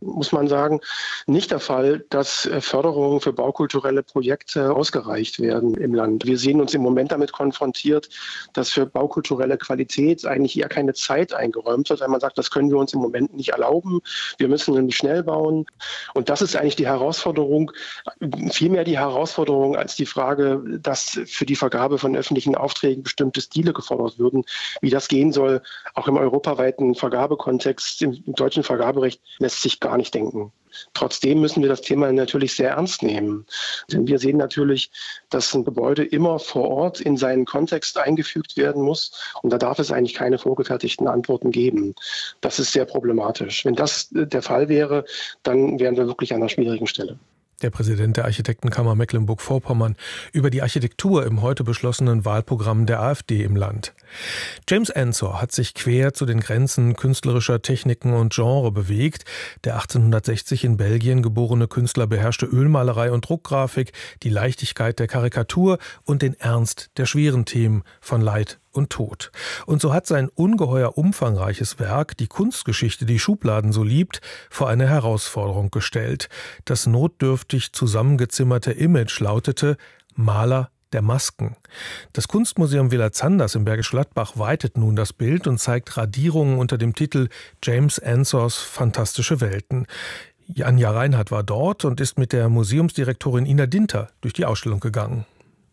muss man sagen, nicht der Fall, dass Förderungen für baukulturelle Projekte ausgereicht werden im Land. Wir sehen uns im Moment damit konfrontiert, dass für baukulturelle Qualität eigentlich eher keine Zeit eingeräumt wird, weil man sagt, das können wir uns im Moment nicht erlauben. Wir müssen nämlich schnell bauen. Und das ist eigentlich die Herausforderung, vielmehr die Herausforderung als die Frage, dass für die Vergabe von öffentlichen Aufträgen bestimmte Stile gefordert würden. Wie das gehen soll, auch im europaweiten Vergabekontext, im deutschen Vergaberecht, lässt sich gar nicht denken. Trotzdem müssen wir das Thema natürlich sehr ernst nehmen. Denn wir sehen natürlich, dass ein Gebäude immer vor Ort in seinen Kontext eingefügt werden muss. Und da darf es eigentlich keine vorgefertigten Antworten geben. Das ist sehr problematisch. Wenn das der Fall wäre, dann wären wir wirklich an einer schwierigen Stelle. Der Präsident der Architektenkammer Mecklenburg-Vorpommern über die Architektur im heute beschlossenen Wahlprogramm der AfD im Land. James Ensor hat sich quer zu den Grenzen künstlerischer Techniken und Genre bewegt. Der achtzehnhundertsechzig in Belgien geborene Künstler beherrschte Ölmalerei und Druckgrafik, die Leichtigkeit der Karikatur und den Ernst der schweren Themen von Leid und Tod. Und so hat sein ungeheuer umfangreiches Werk, die Kunstgeschichte, die Schubladen so liebt, vor eine Herausforderung gestellt. Das notdürftig zusammengezimmerte Image lautete Maler der Masken. Das Kunstmuseum Villa Zanders im Bergisch Gladbach weitet nun das Bild und zeigt Radierungen unter dem Titel James Ensors Fantastische Welten. Anja Reinhardt war dort und ist mit der Museumsdirektorin Ina Dinter durch die Ausstellung gegangen.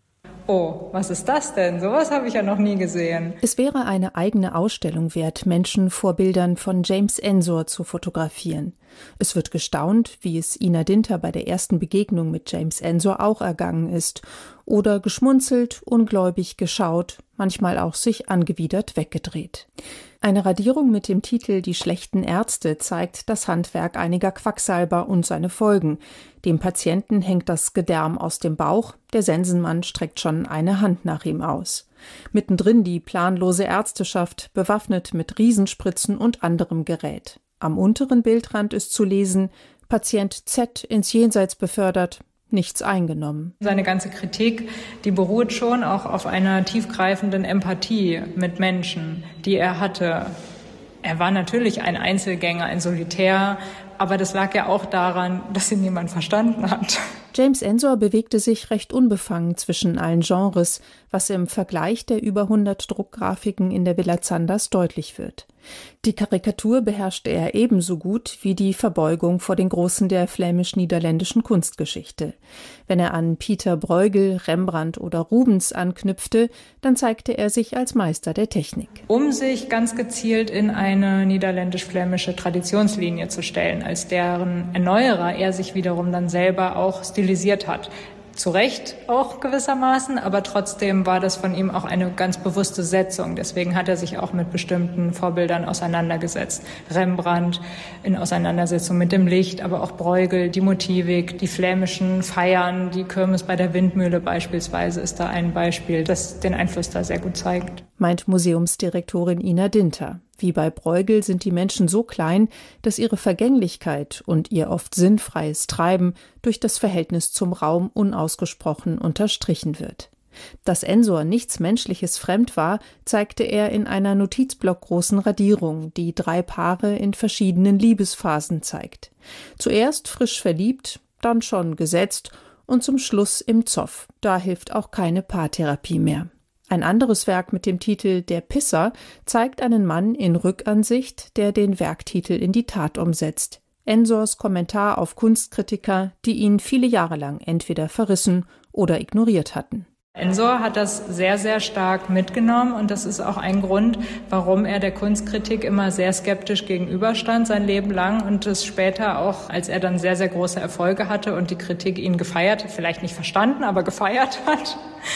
Oh, was ist das denn? Sowas habe ich ja noch nie gesehen. Es wäre eine eigene Ausstellung wert, Menschen vor Bildern von James Ensor zu fotografieren. Es wird gestaunt, wie es Ina Dinter bei der ersten Begegnung mit James Ensor auch ergangen ist. Oder geschmunzelt, ungläubig geschaut, manchmal auch sich angewidert weggedreht. Eine Radierung mit dem Titel »Die schlechten Ärzte« zeigt das Handwerk einiger Quacksalber und seine Folgen. Dem Patienten hängt das Gedärm aus dem Bauch, der Sensenmann streckt schon eine Hand nach ihm aus. Mittendrin die planlose Ärzteschaft, bewaffnet mit Riesenspritzen und anderem Gerät. Am unteren Bildrand ist zu lesen, Patient Z ins Jenseits befördert, nichts eingenommen. Seine ganze Kritik, die beruht schon auch auf einer tiefgreifenden Empathie mit Menschen, die er hatte. Er war natürlich ein Einzelgänger, ein Solitär, aber das lag ja auch daran, dass ihn niemand verstanden hat. James Ensor bewegte sich recht unbefangen zwischen allen Genres, was im Vergleich der über hundert Druckgrafiken in der Villa Zanders deutlich wird. Die Karikatur beherrschte er ebenso gut wie die Verbeugung vor den Großen der flämisch-niederländischen Kunstgeschichte. Wenn er an Pieter Bruegel, Rembrandt oder Rubens anknüpfte, dann zeigte er sich als Meister der Technik. Um sich ganz gezielt in eine niederländisch-flämische Traditionslinie zu stellen, als deren Erneuerer er sich wiederum dann selber auch stilisiert hat. Zu Recht auch gewissermaßen, aber trotzdem war das von ihm auch eine ganz bewusste Setzung. Deswegen hat er sich auch mit bestimmten Vorbildern auseinandergesetzt. Rembrandt in Auseinandersetzung mit dem Licht, aber auch Bruegel, die Motivik, die flämischen Feiern, die Kirmes bei der Windmühle beispielsweise ist da ein Beispiel, das den Einfluss da sehr gut zeigt. Meint Museumsdirektorin Ina Dinter. Wie bei Bruegel sind die Menschen so klein, dass ihre Vergänglichkeit und ihr oft sinnfreies Treiben durch das Verhältnis zum Raum unausgesprochen unterstrichen wird. Dass Ensor nichts Menschliches fremd war, zeigte er in einer notizblockgroßen Radierung, die drei Paare in verschiedenen Liebesphasen zeigt. Zuerst frisch verliebt, dann schon gesetzt und zum Schluss im Zoff. Da hilft auch keine Paartherapie mehr. Ein anderes Werk mit dem Titel »Der Pisser« zeigt einen Mann in Rückansicht, der den Werktitel in die Tat umsetzt. Ensors Kommentar auf Kunstkritiker, die ihn viele Jahre lang entweder verrissen oder ignoriert hatten. Ensor hat das sehr, sehr stark mitgenommen und das ist auch ein Grund, warum er der Kunstkritik immer sehr skeptisch gegenüberstand sein Leben lang und es später auch, als er dann sehr, sehr große Erfolge hatte und die Kritik ihn gefeiert, vielleicht nicht verstanden, aber gefeiert hat,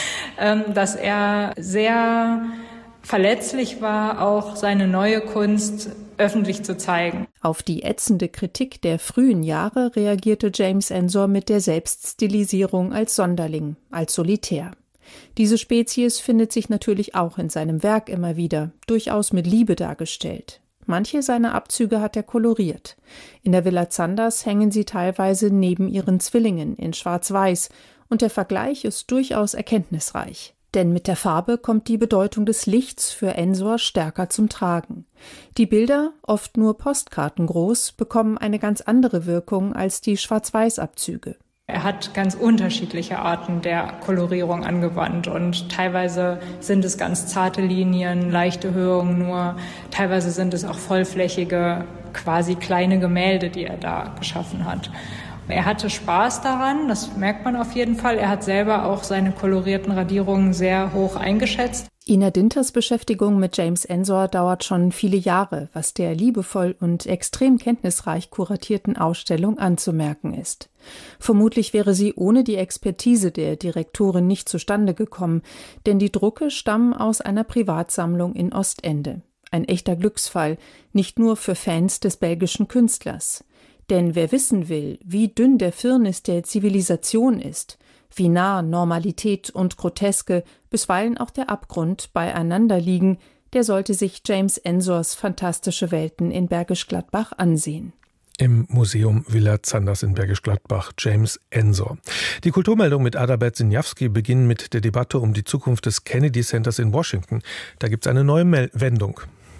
dass er sehr verletzlich war, auch seine neue Kunst öffentlich zu zeigen. Auf die ätzende Kritik der frühen Jahre reagierte James Ensor mit der Selbststilisierung als Sonderling, als Solitär. Diese Spezies findet sich natürlich auch in seinem Werk immer wieder, durchaus mit Liebe dargestellt. Manche seiner Abzüge hat er koloriert. In der Villa Zanders hängen sie teilweise neben ihren Zwillingen in Schwarz-Weiß und der Vergleich ist durchaus erkenntnisreich. Denn mit der Farbe kommt die Bedeutung des Lichts für Ensor stärker zum Tragen. Die Bilder, oft nur postkartengroß, bekommen eine ganz andere Wirkung als die Schwarz-Weiß-Abzüge. Er hat ganz unterschiedliche Arten der Kolorierung angewandt und teilweise sind es ganz zarte Linien, leichte Höhungen nur, teilweise sind es auch vollflächige, quasi kleine Gemälde, die er da geschaffen hat. Er hatte Spaß daran, das merkt man auf jeden Fall. Er hat selber auch seine kolorierten Radierungen sehr hoch eingeschätzt. Ina Dinters Beschäftigung mit James Ensor dauert schon viele Jahre, was der liebevoll und extrem kenntnisreich kuratierten Ausstellung anzumerken ist. Vermutlich wäre sie ohne die Expertise der Direktorin nicht zustande gekommen, denn die Drucke stammen aus einer Privatsammlung in Ostende. Ein echter Glücksfall, nicht nur für Fans des belgischen Künstlers. Denn wer wissen will, wie dünn der Firnis der Zivilisation ist, wie nah Normalität und Groteske, bisweilen auch der Abgrund beieinander liegen, der sollte sich James Ensors fantastische Welten in Bergisch Gladbach ansehen. Im Museum Villa Zanders in Bergisch Gladbach, James Ensor. Die Kulturmeldung mit Adalbert Sinjawski beginnt mit der Debatte um die Zukunft des Kennedy Centers in Washington. Da gibt es eine neue Mel- Wendung.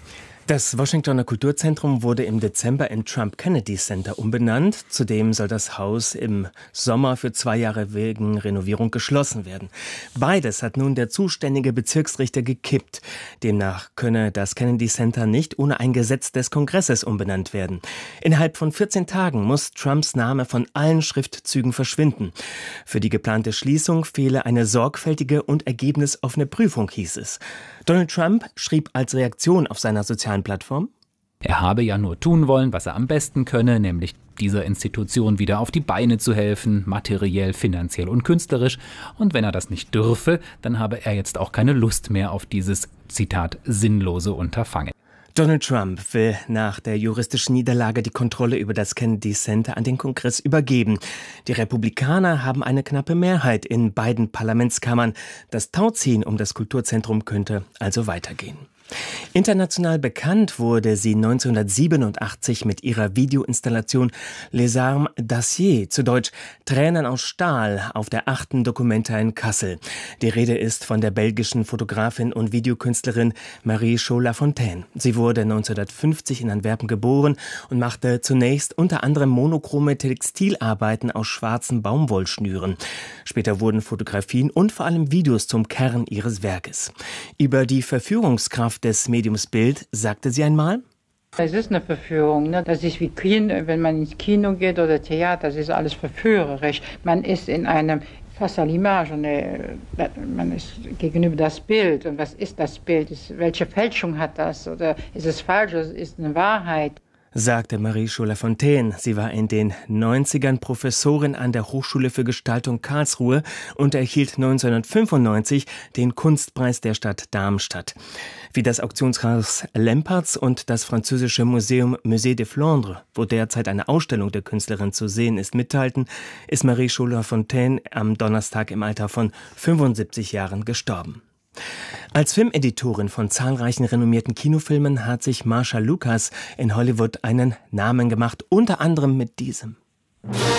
Das Washingtoner Kulturzentrum wurde im Dezember in Trump Kennedy Center umbenannt. Zudem soll das Haus im Sommer für zwei Jahre wegen Renovierung geschlossen werden. Beides hat nun der zuständige Bezirksrichter gekippt. Demnach könne das Kennedy Center nicht ohne ein Gesetz des Kongresses umbenannt werden. Innerhalb von vierzehn Tagen muss Trumps Name von allen Schriftzügen verschwinden. Für die geplante Schließung fehle eine sorgfältige und ergebnisoffene Prüfung, hieß es. Donald Trump schrieb als Reaktion auf seiner sozialen Plattform: Er habe ja nur tun wollen, was er am besten könne, nämlich dieser Institution wieder auf die Beine zu helfen, materiell, finanziell und künstlerisch. Und wenn er das nicht dürfe, dann habe er jetzt auch keine Lust mehr auf dieses, Zitat, sinnlose Unterfangen. Donald Trump will nach der juristischen Niederlage die Kontrolle über das Kennedy Center an den Kongress übergeben. Die Republikaner haben eine knappe Mehrheit in beiden Parlamentskammern. Das Tauziehen um das Kulturzentrum könnte also weitergehen. International bekannt wurde sie neunzehnhundertsiebenundachtzig mit ihrer Videoinstallation Les Armes d'Acier, zu Deutsch Tränen aus Stahl, auf der achten Documenta in Kassel. Die Rede ist von der belgischen Fotografin und Videokünstlerin Marie Cho-Lafontaine. Sie wurde neunzehnhundertfünfzig in Antwerpen geboren und machte zunächst unter anderem monochrome Textilarbeiten aus schwarzen Baumwollschnüren. Später wurden Fotografien und vor allem Videos zum Kern ihres Werkes. Über die Verführungskraft des Mediums Bild sagte sie einmal: Es ist eine Verführung, ne? Das ist wie Kino, wenn man ins Kino geht oder Theater, das ist alles verführerisch. Man ist in einem face à l'image, eine, man ist gegenüber das Bild. Und was ist das Bild? Welche Fälschung hat das? Oder ist es falsch? Oder ist es eine Wahrheit? Sagte Marie Cho-Lafontaine. Sie war in den neunzigern Professorin an der Hochschule für Gestaltung Karlsruhe und erhielt neunzehnhundertfünfundneunzig den Kunstpreis der Stadt Darmstadt. Wie das Auktionshaus Lempertz und das französische Museum Musée de Flandre, wo derzeit eine Ausstellung der Künstlerin zu sehen ist, mitteilten, ist Marie Cho-Lafontaine am Donnerstag im Alter von fünfundsiebzig Jahren gestorben. Als Filmeditorin von zahlreichen renommierten Kinofilmen hat sich Marsha Lucas in Hollywood einen Namen gemacht, unter anderem mit diesem.